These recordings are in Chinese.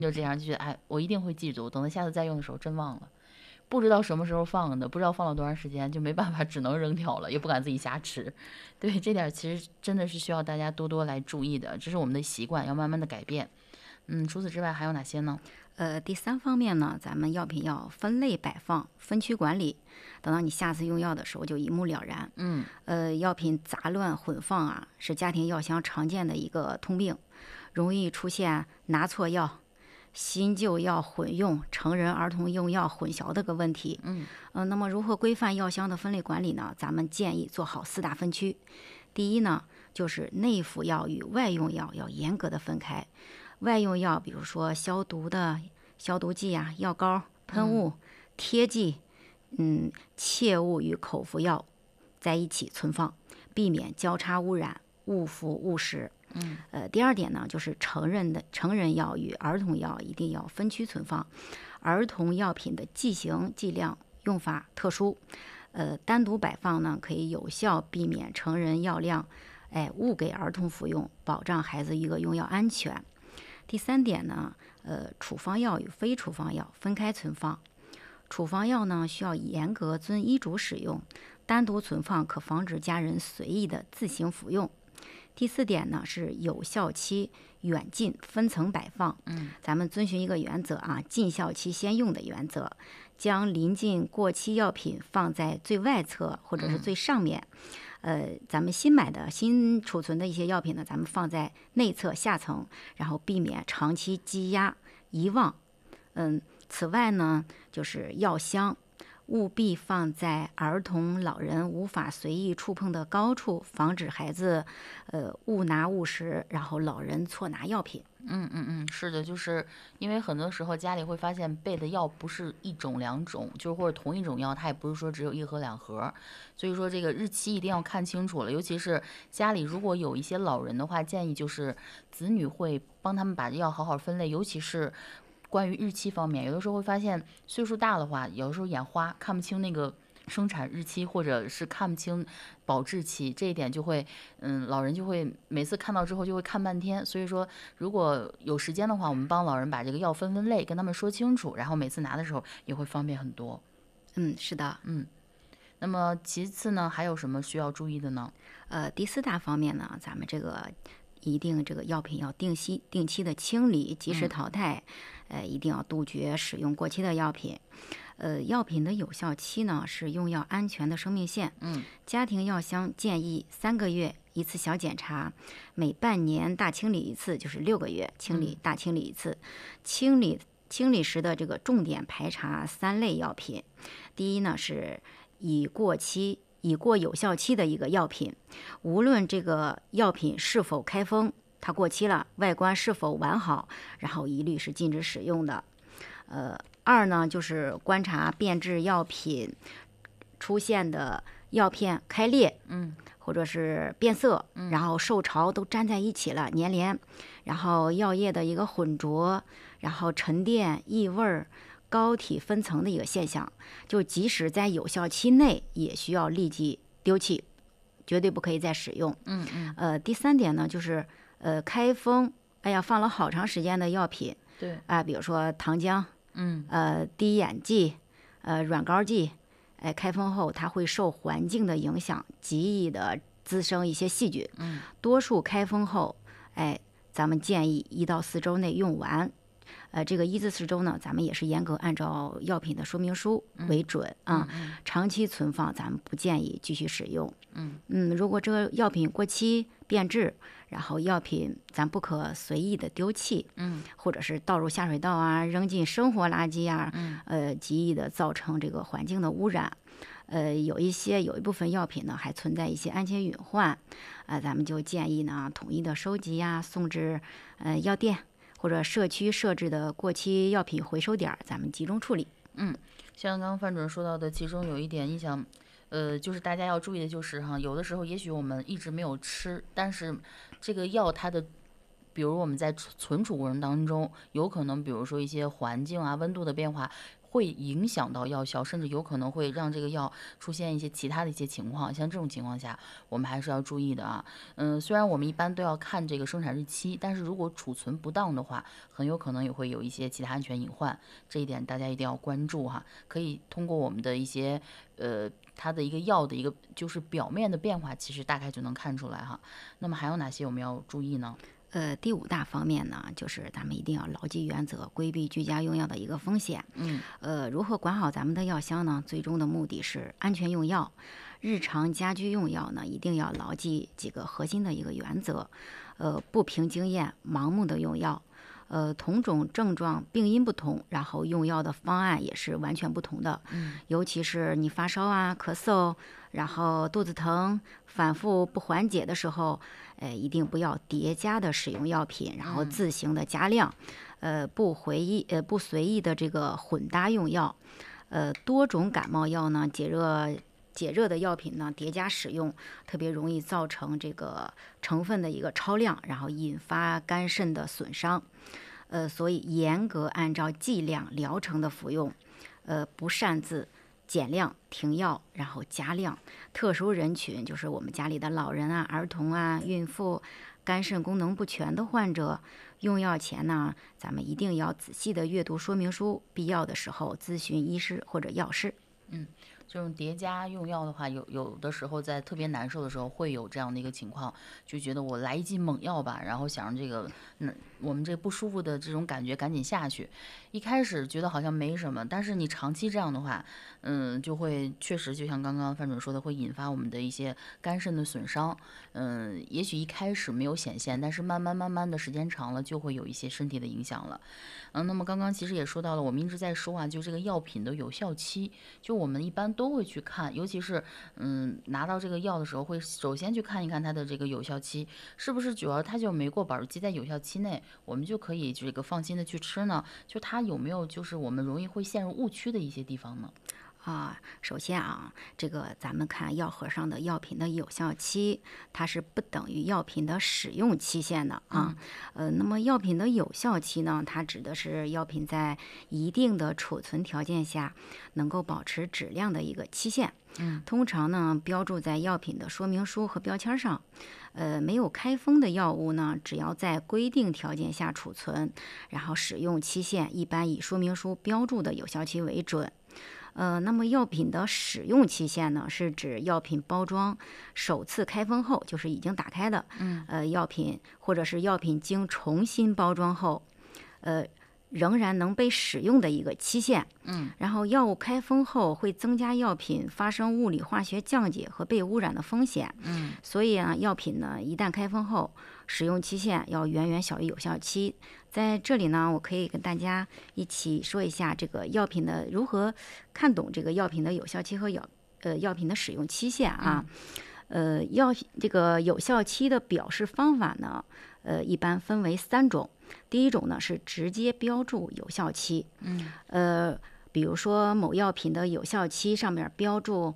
就这样就觉得哎，我一定会记住，等到下次再用的时候真忘了。不知道什么时候放的，不知道放了多长时间，就没办法，只能扔掉了，也不敢自己瞎吃。对，这点其实真的是需要大家多多来注意的，这是我们的习惯，要慢慢的改变。除此之外还有哪些呢？ 第三方面呢，咱们药品要分类摆放、分区管理，等到你下次用药的时候就一目了然。药品杂乱混放啊，是家庭药箱常见的一个通病，容易出现拿错药、新旧药混用、成人儿童用药混淆的个问题。那么如何规范药箱的分类管理呢？咱们建议做好4大分区。第一呢，就是内服药与外用药要严格的分开。外用药，比如说消毒的消毒剂啊、药膏、喷雾、贴剂，切勿与口服药在一起存放，避免交叉污染、误服误食。第二点呢，就是成人药与儿童药一定要分区存放，儿童药品的剂型、剂量、用法特殊，单独摆放呢，可以有效避免成人药量，误给儿童服用，保障孩子一个用药安全。第三点呢，处方药与非处方药分开存放。处方药呢需要严格遵医嘱使用，单独存放可防止家人随意的自行服用。第四点呢是有效期远近分层摆放。咱们遵循一个原则啊，近效期先用的原则，将临近过期药品放在最外侧或者是最上面。咱们新买的新储存的一些药品呢，咱们放在内侧下层，然后避免长期积压遗忘。此外呢，就是药箱务必放在儿童、老人无法随意触碰的高处，防止孩子误拿误食，然后老人错拿药品。 是的，就是因为很多时候家里会发现备的药不是一种两种，就是或者同一种药，它也不是说只有一盒两盒，所以说这个日期一定要看清楚了。尤其是家里如果有一些老人的话，建议就是子女会帮他们把药好好分类，尤其是关于日期方面，有的时候会发现岁数大的话，有的时候眼花看不清那个生产日期，或者是看不清保质期，这一点就会，老人就会每次看到之后就会看半天。所以说，如果有时间的话，我们帮老人把这个药分类，跟他们说清楚，然后每次拿的时候也会方便很多。 是的。 那么其次呢，还有什么需要注意的呢？ 第四大方面呢，咱们一定这个药品要定期的清理，及时淘汰，一定要杜绝使用过期的药品。药品的有效期呢是用药安全的生命线。家庭药箱建议3个月一次小检查，每半年大清理一次，就是6个月大清理一次。清理时的这个重点排查3类药品。第一呢是已过有效期的一个药品，无论这个药品是否开封，它过期了，外观是否完好，然后一律是禁止使用的。二呢就是观察变质药品出现的药片开裂，或者是变色，然后受潮都粘在一起了，粘连，然后药液的一个混浊，然后沉淀、异味、膏体分层的一个现象，就即使在有效期内，也需要立即丢弃，绝对不可以再使用。第三点呢，就是开封，哎呀，放了好长时间的药品， 对啊，比如说糖浆，滴眼剂，软膏剂，开封后它会受环境的影响，极易的滋生一些细菌。多数开封后，咱们建议1到4周内用完。这个1至4周呢，咱们也是严格按照药品的说明书为准啊。长期存放咱们不建议继续使用。如果这个药品过期变质，然后药品咱不可随意的丢弃，或者是倒入下水道啊，扔进生活垃圾啊，极易的造成这个环境的污染。有一部分药品呢还存在一些安全隐患，咱们就建议呢统一的收集呀，送至药店或者社区设置的过期药品回收点，咱们集中处理。 像刚刚范主任说到的，其中有一点印象，就是大家要注意的就是有的时候也许我们一直没有吃，但是这个药它的比如我们在存储过程当中，有可能比如说一些环境啊、温度的变化，会影响到药效，甚至有可能会让这个药出现一些其他的一些情况。像这种情况下，我们还是要注意的啊。虽然我们一般都要看这个生产日期，但是如果储存不当的话，很有可能也会有一些其他安全隐患。这一点大家一定要关注哈。可以通过我们的一些它的一个药的一个就是表面的变化，其实大概就能看出来哈。那么还有哪些我们要注意呢？ 第5大方面呢，就是咱们一定要牢记原则，规避居家用药的一个风险。如何管好咱们的药箱呢？最终的目的是安全用药。日常家居用药呢，一定要牢记几个核心的一个原则。不凭经验盲目的用药。同种症状病因不同，然后用药的方案也是完全不同的。尤其是你发烧啊、咳嗽，然后肚子疼、反复不缓解的时候，一定不要叠加的使用药品，然后自行的加量。不随意的这个混搭用药。多种感冒药呢，解热的药品呢叠加使用，特别容易造成这个成分的一个超量，然后引发肝肾的损伤。所以严格按照剂量疗程的服用，不擅自减量停药，然后加量。特殊人群就是我们家里的老人啊、儿童啊、孕妇、肝肾功能不全的患者。用药前呢，咱们一定要仔细的阅读说明书，必要的时候咨询医师或者药师。 这种叠加用药的话，有的时候在特别难受的时候会有这样的一个情况，就觉得我来一剂猛药吧，然后想让这个我们这不舒服的这种感觉赶紧下去。一开始觉得好像没什么，但是你长期这样的话，就会确实就像刚刚范准说的，会引发我们的一些肝肾的损伤。也许一开始没有显现，但是慢慢的时间长了，就会有一些身体的影响了。那么刚刚其实也说到了，我们一直在说啊，就这个药品的有效期，就我们一般都会去看，尤其是拿到这个药的时候，会首先去看一看它的这个有效期是不是，主要它就没过保质期，在有效期内，我们就可以这个放心的去吃呢？就它有没有就是我们容易会陷入误区的一些地方呢？ 首先啊，这个咱们看药盒上的药品的有效期，它是不等于药品的使用期限的啊。那么药品的有效期呢，它指的是药品在一定的储存条件下能够保持质量的一个期限。通常呢标注在药品的说明书和标签上。没有开封的药物呢，只要在规定条件下储存，然后使用期限一般以说明书标注的有效期为准。那么药品的使用期限呢，是指药品包装首次开封后，就是已经打开的，药品或者是药品经重新包装后，仍然能被使用的一个期限。然后药物开封后会增加药品发生物理化学降解和被污染的风险。所以啊，药品呢一旦开封后，使用期限要远远小于有效期。在这里呢，我可以跟大家一起说一下这个药品的如何看懂这个药品的有效期和药品的使用期限啊。这个有效期的表示方法呢，一般分为3种。第一种呢是直接标注有效期，比如说某药品的有效期上面标注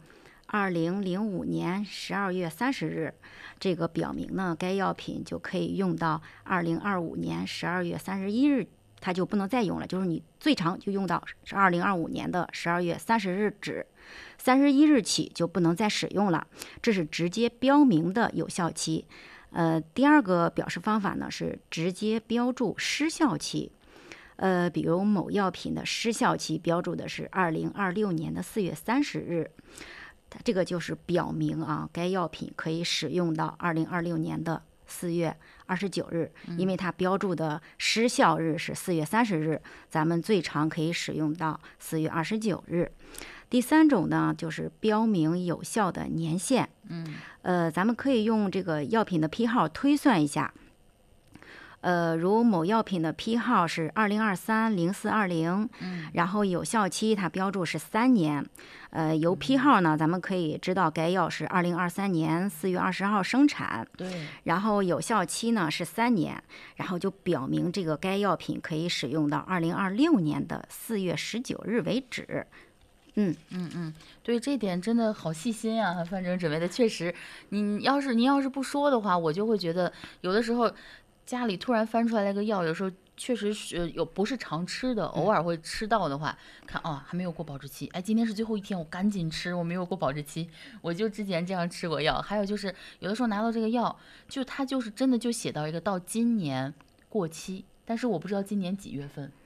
2005年12月30日，这个表明呢该药品就可以用到2025年12月31日，它就不能再用了，就是你最长就用到是2025年的12月30日止，31日起就不能再使用了，这是直接标明的有效期。第二个表示方法呢是直接标注失效期。比如某药品的失效期标注的是2026年的4月30日，这个就是表明啊，该药品可以使用到2026年的4月29日，因为它标注的失效日是4月30日，咱们最长可以使用到4月29日。第3种呢，就是标明有效的年限。咱们可以用这个药品的批号推算一下。如某药品的批号是2023-0420，然后有效期它标注是3年。由批号呢，咱们可以知道该药是2023年4月20号生产， 对， 然后有效期呢是3年，然后就表明这个该药品可以使用到2026年的4月19日为止。 对，这点真的好细心啊，范正准备的确实，您要是不说的话，我就会觉得有的时候家里突然翻出来了个药，有时候确实是不是常吃的，偶尔会吃到的话，看还没有过保质期，哎，今天是最后一天，我赶紧吃，我没有过保质期，我就之前这样吃过药。还有就是有的时候拿到这个药，就它就是真的就写到一个到今年过期，但是我不知道今年几月份。